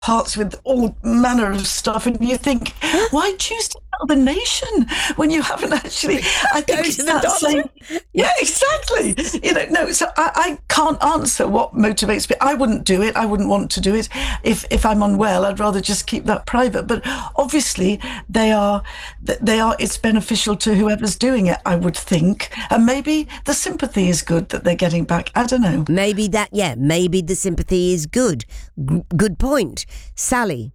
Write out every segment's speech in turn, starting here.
parts with all manner of stuff, and you think, why choose to tell the nation when you haven't actually? I think it's that same. Yeah, exactly. No. So I can't answer what motivates me. I wouldn't do it. I wouldn't want to do it if I'm unwell. I'd rather just keep that private. But obviously, they are. It's beneficial to whoever's doing it, I would think, and maybe the sympathy is good that they're getting back. I don't know. Maybe the sympathy is good. Good point. Sally?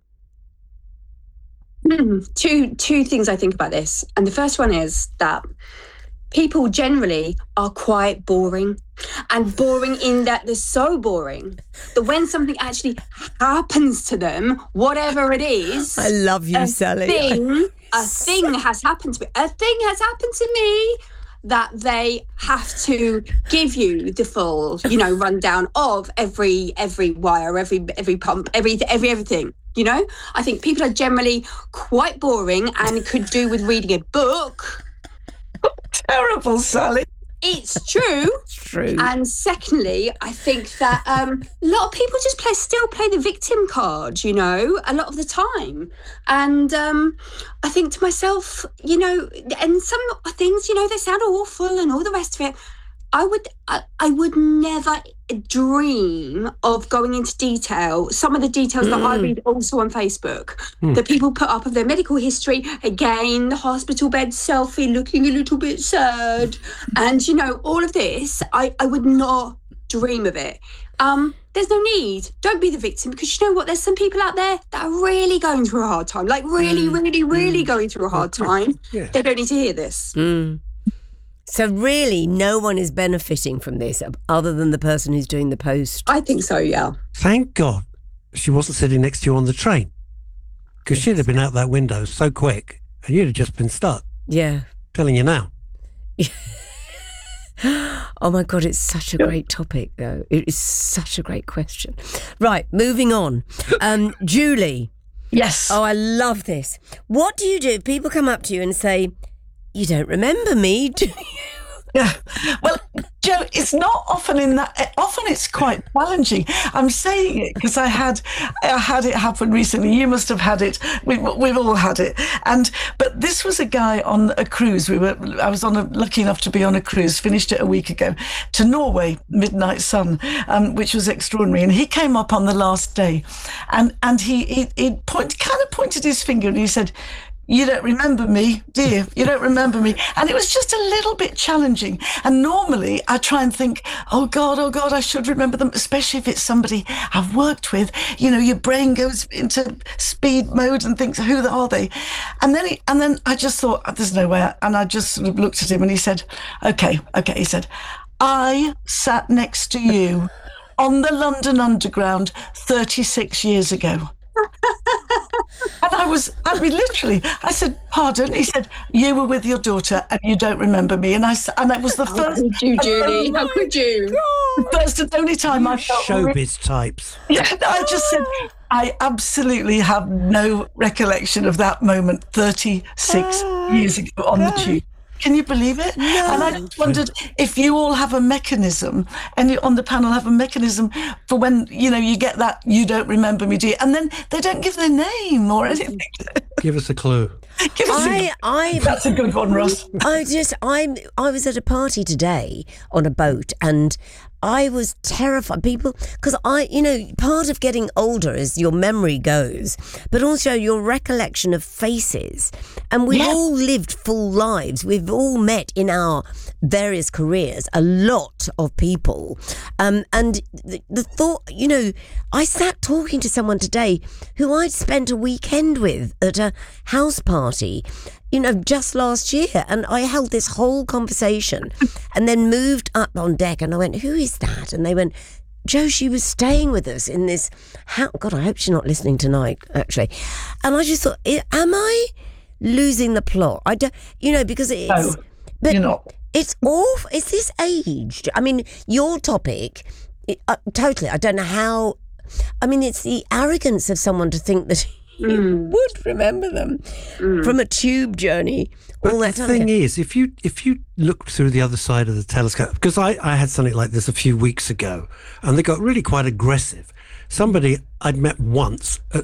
Two things I think about this. And the first one is that people generally are quite boring. And boring in that they're so boring that when something actually happens to them, whatever it is... I love you, Sally. A thing has happened to me. A thing has happened to me that they have to give you the full, rundown of every wire, every pump, everything. I think people are generally quite boring and could do with reading a book. Terrible, Sally. It's true. It's true. And secondly, I think that a lot of people just still play the victim card, a lot of the time. And I think to myself, and some things, they sound awful and all the rest of it. I would never dream of going into detail. Some of the details that I read also on Facebook that people put up of their medical history. Again, the hospital bed selfie looking a little bit sad. And, all of this, I would not dream of it. There's no need. Don't be the victim, because you know what? There's some people out there that are really going through a hard time, like really, really, really going through a hard time. Yeah. They don't need to hear this. So really, no one is benefiting from this other than the person who's doing the post? I think so, yeah. Thank God she wasn't sitting next to you on the train, because she'd have been out that window so quick and you'd have just been stuck. Yeah. Telling you now. Oh my God, it's such a great topic, though. It is such a great question. Right, moving on. Julie. Yes. Oh, I love this. What do you do if people come up to you and say, you don't remember me, do you? Yeah. Well, Joe, it's not often in that. Often it's quite challenging. I'm saying it because I had it happen recently. You must have had it. We've all had it. But this was a guy on a cruise. I was lucky enough to be on a cruise. Finished it a week ago to Norway, Midnight Sun, which was extraordinary. And he came up on the last day, and he pointed his finger and he said, you don't remember me, do you? You don't remember me. And it was just a little bit challenging. And normally I try and think, oh God, I should remember them, especially if it's somebody I've worked with. Your brain goes into speed mode and thinks, who are they? And then I just thought, there's no way. And I just sort of looked at him and he said, okay. He said, I sat next to you on the London Underground 36 years ago. And I said, pardon? He said, you were with your daughter and you don't remember me. And that was the first. How could you, Julie? How could you? The first and only time I felt showbiz types. Yeah, I just said, I absolutely have no recollection of that moment 36 years ago on the tube. Can you believe it? No. And I just wondered if you all have a mechanism, and you on the panel have a mechanism for when, you get that, you don't remember me, do you? And then they don't give their name or anything. Give us a clue. That's a good one, Ross. I was at a party today on a boat, and I was terrified. People, because part of getting older is your memory goes, but also your recollection of faces. And we've all lived full lives. We've all met in our various careers, a lot of people. And the thought, I sat talking to someone today who I'd spent a weekend with at a house party, just last year. And I held this whole conversation and then moved up on deck and I went, who is that? And they went, Joe, she was staying with us in this house. God, I hope she's not listening tonight, actually. And I just thought, am I losing the plot? I don't, because it's... No, but you're not. It's awful. Is this aged? I mean, your topic, totally, I don't know how... I mean, it's the arrogance of someone to think that you would remember them from a tube journey. But the thing is, if you look through the other side of the telescope, because I had something like this a few weeks ago, and they got really quite aggressive. Somebody I'd met once at